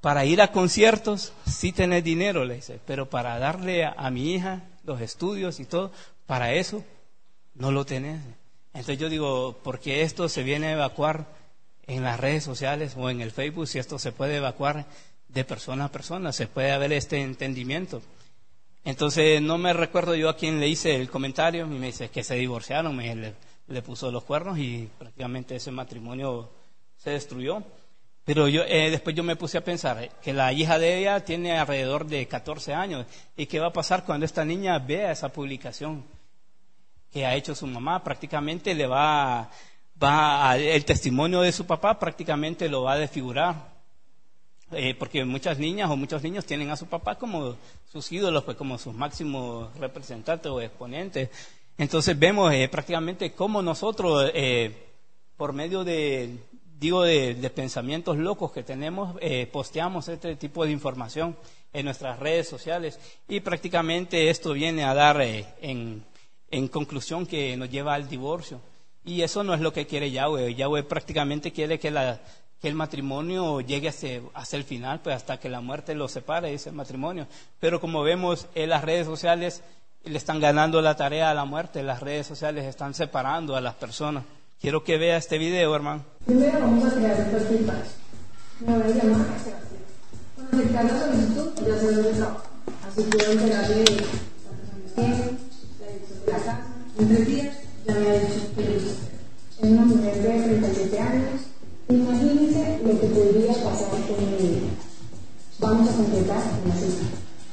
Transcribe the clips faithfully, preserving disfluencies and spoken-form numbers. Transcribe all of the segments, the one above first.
para ir a conciertos sí tenés dinero, le dice, pero para darle a, a mi hija los estudios y todo, para eso no lo tenés. Entonces yo digo, ¿por qué esto se viene a evacuar en las redes sociales o en el Facebook? Si esto se puede evacuar de persona a persona, se puede haber este entendimiento. Entonces no me recuerdo yo a quién le hice el comentario y me dice que se divorciaron, me le, le puso los cuernos y prácticamente ese matrimonio se destruyó. Pero yo eh, después yo me puse a pensar que la hija de ella tiene alrededor de catorce años y qué va a pasar cuando esta niña vea esa publicación que ha hecho su mamá. Prácticamente le va, va a, el testimonio de su papá prácticamente lo va a desfigurar. Eh, porque muchas niñas o muchos niños tienen a su papá como sus ídolos, pues como sus máximos representantes o exponentes. Entonces vemos eh, prácticamente cómo nosotros, eh, por medio de, digo, de, de pensamientos locos que tenemos, eh, posteamos este tipo de información en nuestras redes sociales y prácticamente esto viene a dar eh, en, en conclusión que nos lleva al divorcio. Y eso no es lo que quiere Yahweh. Yahweh prácticamente quiere que la que el matrimonio llegue hasta, hasta el final, pues hasta que la muerte lo separe ese matrimonio. Pero como vemos en las redes sociales, le están ganando la tarea a la muerte, las redes sociales están separando a las personas. Quiero que vea este video, hermano. Primero vamos a crear un perfil falso. Me voy a llamar a Sebastián. Cuando se carga la solicitud, ya se ve el trabajo. Así puedo enterarle de cuántos años tiene, la dirección de la casa. En tres días ya me ha dicho que lo hizo. Es una mujer de treinta y siete años. Imagínense lo que podría pasar con mi vida. Vamos a completar una cita.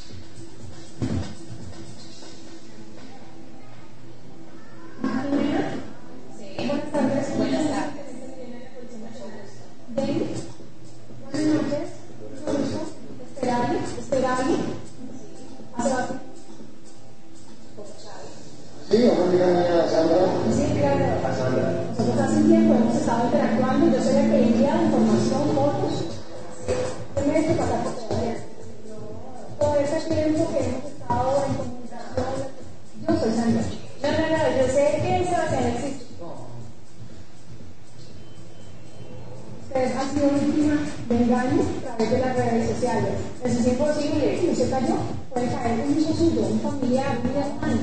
Sí. Buenas tardes. Buenas tardes. David. Buenas noches. Esperable. Esperable. ¿A Sebastián? Sí, vamos a mirar a Sandra. Sí, claro. A Sandra. Nosotros hace tiempo hemos estado interactuando. Yo soy la que envía información, fotos. Tienes que pasar por todavía. Todo ese tiempo que hemos estado en comunicación. Yo soy Sandra. No, no, no. Yo sé que Sebastián existe. Ustedes han sido víctimas de engaños a través de las redes sociales. Eso es imposible. Si no se cayó, puede caer un hijo suyo, un familiar, un hermano.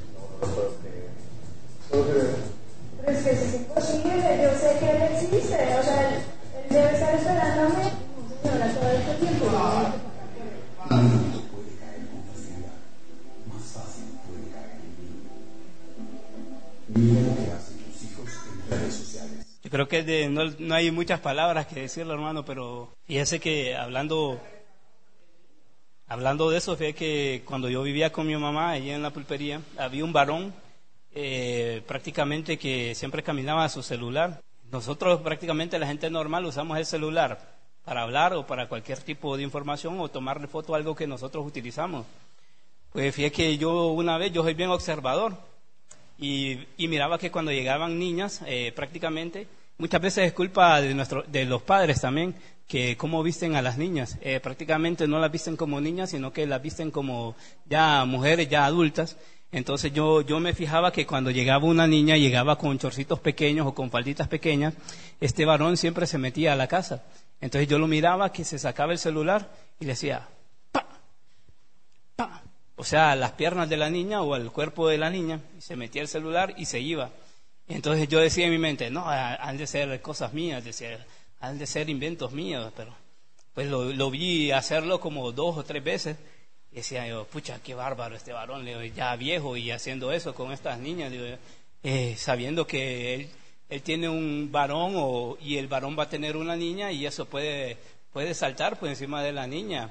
Pero es que eso es imposible, yo sé que él existe, o sea, él, él debe estar esperándome, no señora, todo este tiempo. Tanto puede caer con facilidad, más fácil puede caer en mí. Mira lo que hacen tus hijos en redes sociales. Yo creo que de, no, no hay muchas palabras que decirlo, hermano, pero fíjese que hablando, hablando de eso, fíjese que cuando yo vivía con mi mamá allí en la pulpería, había un varón Eh, prácticamente que siempre caminaba a su celular. Nosotros prácticamente la gente normal usamos el celular para hablar o para cualquier tipo de información o tomarle foto a algo que nosotros utilizamos. Pues fíjate que yo una vez, yo soy bien observador y, y miraba que cuando llegaban niñas, eh, prácticamente, muchas veces es culpa de, nuestro, de los padres también, que cómo visten a las niñas. Eh, prácticamente no las visten como niñas, sino que las visten como ya mujeres, ya adultas. Entonces yo, yo me fijaba que cuando llegaba una niña, llegaba con chorcitos pequeños o con falditas pequeñas, este varón siempre se metía a la casa. Entonces yo lo miraba que se sacaba el celular y le decía, ¡pa! ¡pa! O sea, las piernas de la niña o el cuerpo de la niña, y se metía el celular y se iba. Entonces yo decía en mi mente, no, han de ser cosas mías, decía, han de ser inventos míos, pero pues lo, lo vi hacerlo como dos o tres veces. Y decía yo, pucha, qué bárbaro este varón, le digo, ya viejo y haciendo eso con estas niñas, digo, eh, sabiendo que él, él tiene un varón o, y el varón va a tener una niña y eso puede, puede saltar por encima de la niña.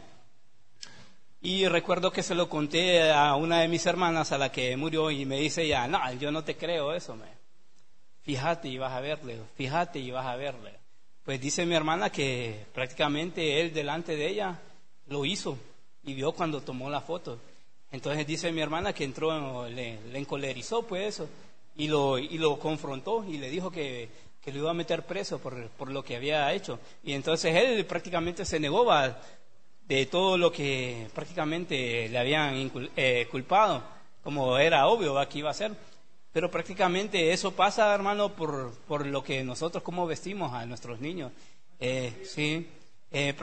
Y recuerdo que se lo conté a una de mis hermanas a la que murió y me dice ya, no, yo no te creo eso, me. Fíjate y vas a verle, fíjate y vas a verle. Pues dice mi hermana que prácticamente él delante de ella lo hizo. Y vio cuando tomó la foto. Entonces dice mi hermana que entró, le, le encolerizó pues eso, y lo, y lo confrontó y le dijo que, que lo iba a meter preso por, por lo que había hecho. Y entonces él prácticamente se negó a, de todo lo que prácticamente le habían incul, eh, culpado, como era obvio ¿va? Que iba a hacer. Pero prácticamente eso pasa, hermano, por, por lo que nosotros como vestimos a nuestros niños. Eh, sí. Eh,